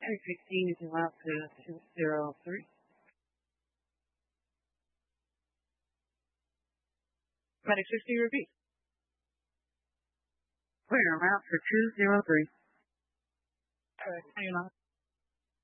316 is allowed to 203. Medic 60, repeat. Clear, route for 203. Hang on.